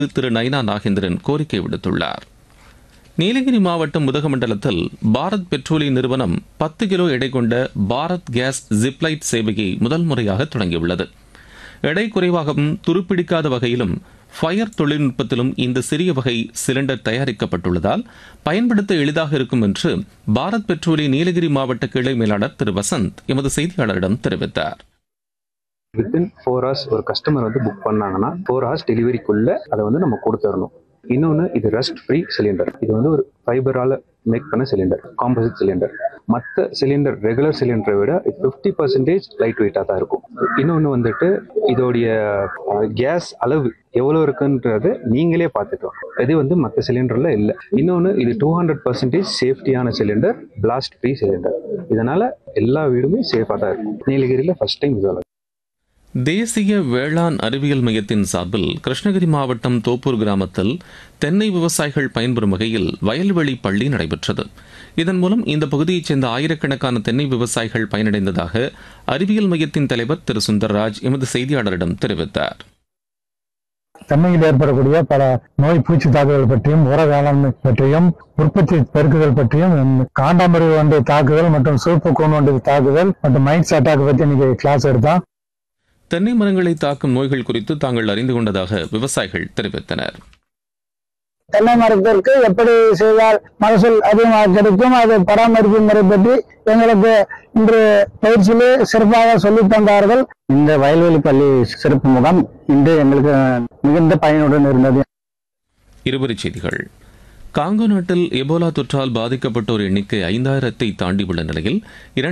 திரு நயினா நாகேந்திரன் கோரிக்கை விடுத்துள்ளார். நீலகிரி மாவட்டம் உதகமண்டலத்தில் பாரத் பெட்ரோலிய நிறுவனம் 10 கிலோ எடை கொண்ட பாரத் கேஸ் ஜிப்லைட் சேவையை முதல் முறையாக தொடங்கியுள்ளது. எடை குறைவாகவும் துருப்பிடிக்காத வகையிலும் ஃபயர் தொழில்நுட்பத்திலும் இந்த சிறிய வகை சிலிண்டர் தயாரிக்கப்பட்டுள்ளதால் பயன்படுத்த எளிதாக இருக்கும் என்று பாரத் பெட்ரோலிய நீலகிரி மாவட்ட கிளை மேலாளர் திரு வசந்த் எமது செய்தியாளரிடம் தெரிவித்தார். வித்தின் 4 hours ஒரு கஸ்டமர் புக் பண்ணாங்கன்னா 4 hours டெலிவரிக்குள்ள அதை நம்ம கொடுத்துடணும். இன்னொன்று, இது ரஸ்ட் ஃப்ரீ சிலிண்டர். இது ஒரு ஃபைபரால மேக் பண்ண சிலிண்டர், காம்போசிட் சிலிண்டர். மற்ற சிலிண்டர் ரெகுலர் சிலிண்டரை விட 50% லைட் வெயிட்டாக தான் இருக்கும். இன்னொன்று இதோடைய கேஸ் அளவு எவ்வளோ இருக்குன்றது நீங்களே பார்த்துக்கலாம். இது மற்ற சிலிண்டர்ல இல்லை. இன்னொன்று, இது 200% சேஃப்டியான சிலிண்டர், பிளாஸ்ட் ஃப்ரீ சிலிண்டர். இதனால எல்லா வீடுமே சேஃபாக தான் இருக்கும். நீலகிரியில் ஃபர்ஸ்ட் டைம் இது. தேசிய வேளாண் அறிவியல் மையத்தின் சார்பில் கிருஷ்ணகிரி மாவட்டம் தோப்பூர் கிராமத்தில் தென்னை விவசாயிகள் பயன்பெறும் வகையில் வயல்வெளி பள்ளி நடைபெற்றது. இதன் மூலம் இந்த பகுதியைச் சேர்ந்த ஆயிரக்கணக்கான தென்னை விவசாயிகள் பயனடைந்ததாக அறிவியல் மையத்தின் தலைவர் திரு சுந்தர்ராஜ் எமது செய்தியாளரிடம் தெரிவித்தார். தென்னையில் ஏற்படக்கூடிய பல நோய் பூச்சி தாக்குதல் பற்றியும், உர வேளாண்மை பற்றியும், உற்பத்தி பெருக்குதல் பற்றியும், காண்டாமிருக வண்டு தாக்குதல் மற்றும் சிவப்பு கூன் வண்டு தாக்குதல் மற்றும் மைட்ஸ் அட்டாக் பற்றி இன்னைக்கு கிளாஸ் எடுத்தோம். தென்னை மரங்களை தாக்கும் நோய்கள் குறித்து தாங்கள் அறிந்து கொண்டதாக விவசாயிகள் தெரிவித்தனர். தென்னை மரத்திற்கு எப்படி செய்தால் மகசூல் அதிகமாக கிடைக்கும், அது பராமரிப்பு முறை பற்றி எங்களுக்கு இன்று பயிற்சியிலே சிறப்பாக சொல்லித் தந்தார்கள். இந்த வயல்வெளி பள்ளி சிறப்பு முகாம் இன்று எங்களுக்கு மிகுந்த பயனுடன் இருந்தது. இருவரிச் செய்திகள். காங்கோ நாட்டில் எபோலா தொற்றால் பாதிக்கப்பட்டோர் எண்ணிக்கை 5000 தாண்டியுள்ள நிலையில்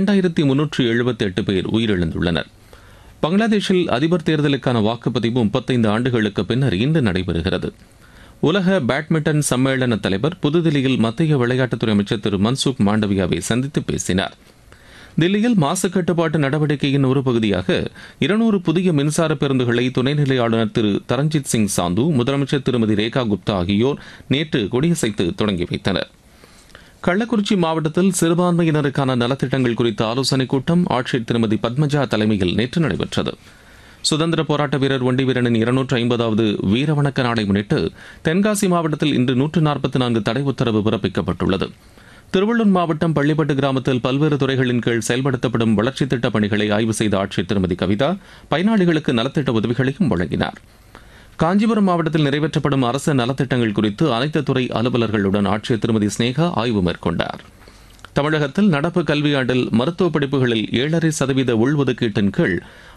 2378 பேர் உயிரிழந்துள்ளனர். பங்களாதேஷில் அதிபர் தேர்தலுக்கான வாக்குப்பதிவு 35 ஆண்டுகளுக்கு பின்னர் இன்று நடைபெறுகிறது. உலக பேட்மிண்டன் சம்மேளன தலைவர் புதுதில்லியில் மத்திய விளையாட்டுத்துறை அமைச்சர் திரு மன்சுக் மாண்டவியாவை சந்தித்து பேசினார். தில்லியில் மாசு கட்டுப்பாட்டு நடவடிக்கையின் ஒரு பகுதியாக 200 புதிய மின்சார பேருந்துகளை துணைநிலை ஆளுநர் திரு தரஞ்சித் சிங் சாந்து, முதலமைச்சர் திருமதி ரேகா குப்தா ஆகியோர் நேற்று கொடியசைத்து தொடங்கி வைத்தனர். கள்ளக்குறிச்சி மாவட்டத்தில் சிறுபான்மையினருக்கான நலத்திட்டங்கள் குறித்த ஆலோசனைக் கூட்டம் ஆட்சியர் திருமதி பத்மஜா தலைமையில் நேற்று நடைபெற்றது. சுதந்திர போராட்ட வீரர் ஒண்டிவீரனின் 250வது வீரவணக்க நாளை முன்னிட்டு தென்காசி மாவட்டத்தில் இன்று 144 தடை உத்தரவு பிறப்பிக்கப்பட்டுள்ளது. திருவள்ளூர் மாவட்டம் பள்ளிப்பட்டு கிராமத்தில் பல்வேறு துறைகளின் கீழ் செயல்படுத்தப்படும் வளர்ச்சித் திட்டப் பணிகளை ஆய்வு செய்த ஆட்சியர் திருமதி கவிதா பயனாளிகளுக்கு நலத்திட்ட உதவிகளையும் வழங்கினார். காஞ்சிபுரம் மாவட்டத்தில் நிறைவேற்றப்படும் அரசு நலத்திட்டங்கள் குறித்து அனைத்து துறை அலுவலர்களுடன் ஆட்சியர் திருமதி ஸ்னேகா ஆய்வு மேற்கொண்டார். தமிழகத்தில் நடப்பு கல்வியாண்டில் மருத்துவ படிப்புகளில் 7.5% உள்ஒதுக்கீட்டின் கீழ்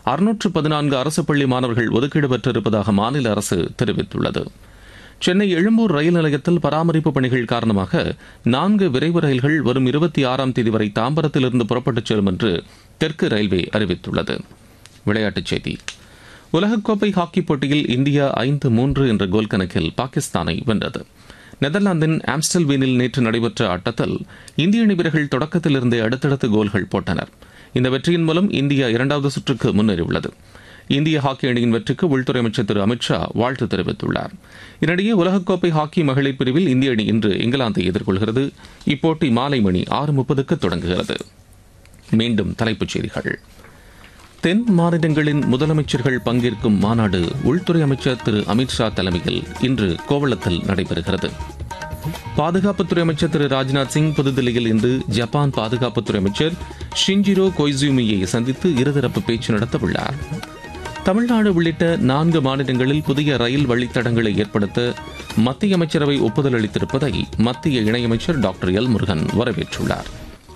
614 அரசு பள்ளி மாணவர்கள் ஒதுக்கீடு பெற்றிருப்பதாக மாநில அரசு தெரிவித்துள்ளது. சென்னை எழும்பூர் ரயில் நிலையத்தில் பராமரிப்பு பணிகள் காரணமாக 4 விரைவு ரயில்கள் வரும் 26ஆம் தேதி வரை தாம்பரத்திலிருந்து புறப்பட்டுச் செல்லும் என்று தெற்கு ரயில்வே அறிவித்துள்ளது. விளையாட்டுச் செய்தி. உலகக்கோப்பை ஹாக்கி போட்டியில் இந்தியா 5-3 என்ற கோல் கணக்கில் பாகிஸ்தானை வென்றது. நெதர்லாந்தின் ஆம்ஸ்டல்வீனில் நேற்று நடைபெற்ற ஆட்டத்தில் இந்திய அணி வீரர்கள் தொடக்கத்திலிருந்தே அடுத்தடுத்து கோல்கள் போட்டனர். இந்த வெற்றியின் மூலம் இந்தியா 2வது சுற்றுக்கு முன்னேறியுள்ளது. இந்திய ஹாக்கி அணியின் வெற்றிக்கு உள்துறை அமைச்சர் திரு அமித்ஷா வாழ்த்து தெரிவித்துள்ளார். இதனிடையே உலகக்கோப்பை ஹாக்கி மகளிர் பிரிவில் இந்திய அணி இன்று இங்கிலாந்தை எதிர்கொள்கிறது. இப்போட்டி மாலை மணி 6:30க்கு தொடங்குகிறது. மீண்டும் தலைப்புச் செய்திகள். தென் மாநிலங்களின் முதலமைச்சர்கள் பங்கேற்கும் மாநாடு உள்துறை அமைச்சர் திரு அமித்ஷா தலைமையில் இன்று கோவளத்தில் நடைபெறுகிறது. பாதுகாப்புத்துறை அமைச்சர் திரு ராஜ்நாத் சிங் புதுதில்லியில் இன்று ஜப்பான் பாதுகாப்புத்துறை அமைச்சர் ஷின்ஜிரோ கொய்சூமியை சந்தித்து இருதரப்பு பேச்சு நடத்தவுள்ளார். தமிழ்நாடு உள்ளிட்ட 4 மாநிலங்களில் புதிய ரயில் வழித்தடங்களை ஏற்படுத்த மத்திய அமைச்சரவை ஒப்புதல் அளித்திருப்பதை மத்திய இணையமைச்சர் டாக்டர் எல் முருகன் வரவேற்றுள்ளார்.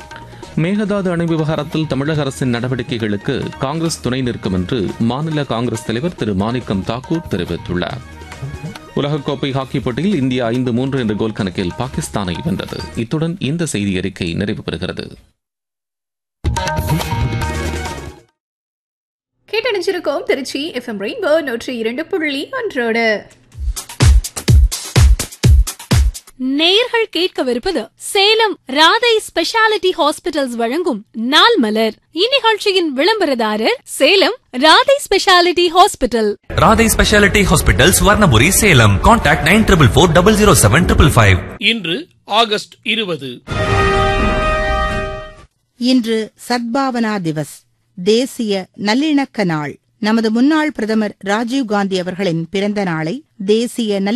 மேகதாது அணை விவகாரத்தில் தமிழக அரசின் நடவடிக்கைகளுக்கு காங்கிரஸ் துணை நிற்கும் என்று மாநில காங்கிரஸ் தலைவர் திரு மாணிக்கம் தாக்கூர் தெரிவித்துள்ளார். உலகக்கோப்பை ஹாக்கி போட்டியில் இந்தியா 5-3 என்ற கோல் கணக்கில் பாகிஸ்தானை வென்றது. இத்துடன் இந்த செய்தி அறிக்கை நிறைவு பெறுகிறது. கேட்டணிச்சிருக்கோம் திருச்சி FM ரெயின்போ 102.1. நேயர்கள் கேட்கவிருப்பது சேலம் ராதை ஸ்பெஷாலிட்டி ஹாஸ்பிட்டல்ஸ் வழங்கும் நாள் மலர். இந்நிகழ்ச்சியின் விளம்பரதாரர் Salem Radhai speciality hospital. Radhai speciality hospital Swarnapuri Salem. Contact 9444007555. இன்று ஆகஸ்ட் 20. இன்று சத்பாவனா திவஸ், தேசிய நல்லிணக்க நாள். நமது முன்னாள் பிரதமர் ராஜீவ் காந்தி அவர்களின் பிறந்த நாளை தேசிய